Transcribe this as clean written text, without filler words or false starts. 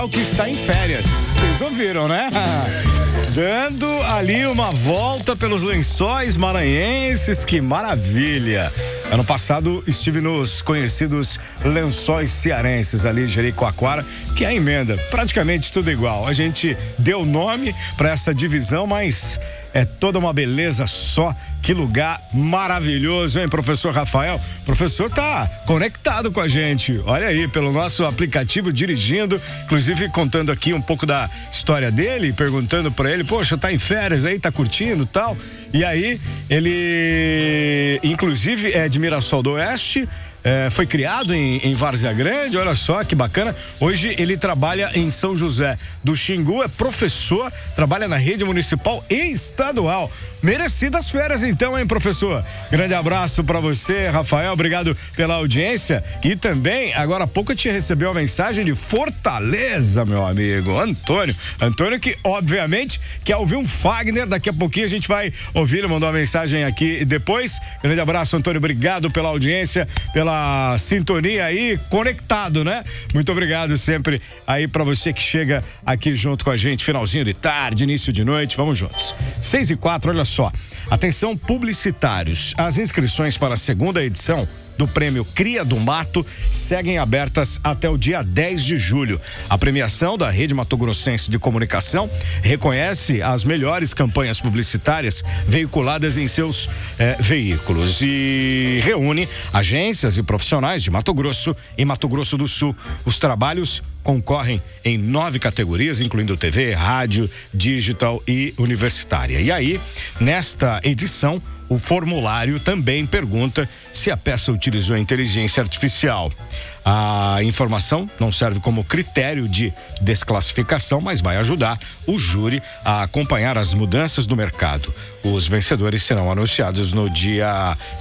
O que está em férias, vocês ouviram, né? Dando ali uma volta pelos lençóis maranhenses, que maravilha! Ano passado estive nos conhecidos lençóis cearenses ali, Jericoacoara, que é a emenda, praticamente tudo igual. A gente deu nome para essa divisão, mas é toda uma beleza só. Que lugar maravilhoso, hein, professor Rafael? O professor tá conectado com a gente. Olha aí, pelo nosso aplicativo, dirigindo, inclusive contando aqui um pouco da história dele, perguntando pra ele, poxa, tá em férias aí, tá curtindo e tal. E aí, ele, inclusive, é de Mirassol do Oeste, foi criado em Várzea Grande, olha só que bacana. Hoje ele trabalha em São José do Xingu, é professor, trabalha na rede municipal e estadual. Merecidas férias então, hein, professor? Grande abraço pra você, Rafael, obrigado pela audiência. E também, agora há pouco eu te recebeu uma mensagem de Fortaleza, meu amigo, Antônio que obviamente quer ouvir um Fagner, daqui a pouquinho a gente vai ouvir, ele mandou uma mensagem aqui depois. Grande abraço, Antônio, obrigado pela audiência, pela sintonia aí, conectado, né? Muito obrigado sempre aí pra você que chega aqui junto com a gente, finalzinho de tarde, início de noite, vamos juntos. 6:04, olha só. Atenção, publicitários, as inscrições para a segunda edição do Prêmio Cria do Mato seguem abertas até o dia 10 de julho. A premiação da Rede Mato Grossense de Comunicação reconhece as melhores campanhas publicitárias veiculadas em seus veículos e reúne agências e profissionais de Mato Grosso e Mato Grosso do Sul. Os trabalhos concorrem em 9 categorias, incluindo TV, rádio, digital e universitária. E aí, nesta edição, o formulário também pergunta se a peça utilizou inteligência artificial. A informação não serve como critério de desclassificação, mas vai ajudar o júri a acompanhar as mudanças do mercado. Os vencedores serão anunciados no dia